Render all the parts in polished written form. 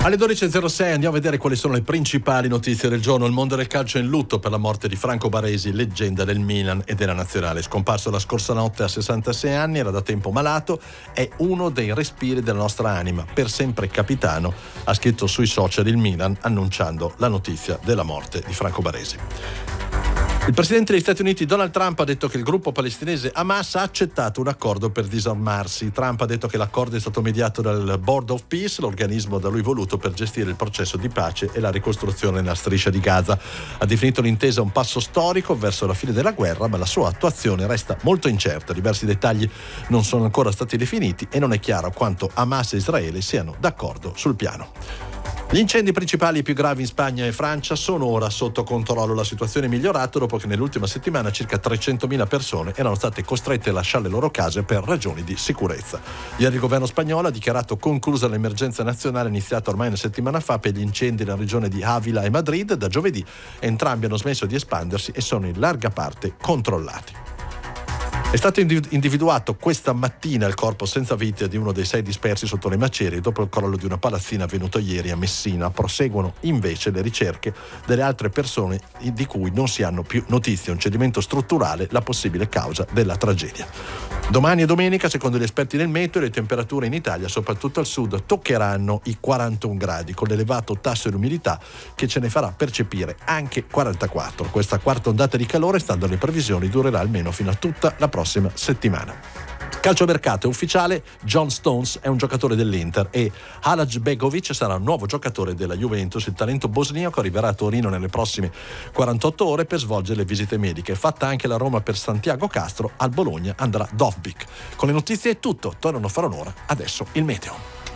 Alle 12.06 andiamo a vedere quali sono le principali notizie del giorno. Il mondo del calcio è in lutto per la morte di Franco Baresi, leggenda del Milan e della Nazionale. Scomparso la scorsa notte a 66 anni, era da tempo malato, è uno dei respiri della nostra anima, per sempre capitano, ha scritto sui social il Milan annunciando la notizia della morte di Franco Baresi. Il presidente degli Stati Uniti Donald Trump ha detto che il gruppo palestinese Hamas ha accettato un accordo per disarmarsi. Trump ha detto che l'accordo è stato mediato dal Board of Peace, l'organismo da lui voluto per gestire il processo di pace e la ricostruzione nella striscia di Gaza. Ha definito l'intesa un passo storico verso la fine della guerra, ma la sua attuazione resta molto incerta. Diversi dettagli non sono ancora stati definiti e non è chiaro quanto Hamas e Israele siano d'accordo sul piano. Gli incendi principali più gravi in Spagna e Francia sono ora sotto controllo. La situazione è migliorata dopo che nell'ultima settimana circa 300.000 persone erano state costrette a lasciare le loro case per ragioni di sicurezza. Ieri il governo spagnolo ha dichiarato conclusa l'emergenza nazionale iniziata ormai una settimana fa per gli incendi nella regione di Ávila e Madrid. Da giovedì entrambi hanno smesso di espandersi e sono in larga parte controllati. È stato individuato questa mattina il corpo senza vita di uno dei 6 dispersi sotto le macerie dopo il crollo di una palazzina avvenuto ieri a Messina. Proseguono invece le ricerche delle altre persone di cui non si hanno più notizie. Un cedimento strutturale, la possibile causa della tragedia. Domani e domenica, secondo gli esperti del meteo, le temperature in Italia, soprattutto al sud, toccheranno i 41 gradi, con l'elevato tasso di umidità che ce ne farà percepire anche 44. Questa quarta ondata di calore, stando alle previsioni, durerà almeno fino a tutta la prossima settimana. Calciomercato è ufficiale, John Stones è un giocatore dell'Inter e Halajbegovic sarà un nuovo giocatore della Juventus. Il talento bosniaco arriverà a Torino nelle prossime 48 ore per svolgere le visite mediche. Fatta anche la Roma per Santiago Castro, al Bologna andrà Dovbyk. Con le notizie è tutto, tornano fra un'ora, adesso il meteo.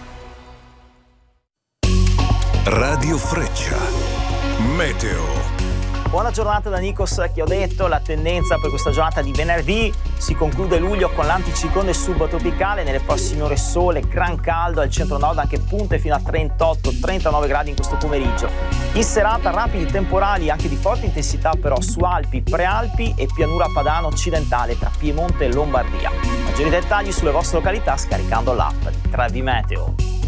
Radio Freccia, meteo. Buona giornata da Nikos Chiodetto. La tendenza per questa giornata di venerdì: si conclude luglio con l'anticiclone subtropicale, nelle prossime ore sole, gran caldo, al centro-nord anche punte fino a 38-39 gradi in questo pomeriggio. In serata rapidi temporali anche di forte intensità però su Alpi, Prealpi e pianura padana occidentale tra Piemonte e Lombardia. Maggiori dettagli sulle vostre località scaricando l'app di Trevi Meteo.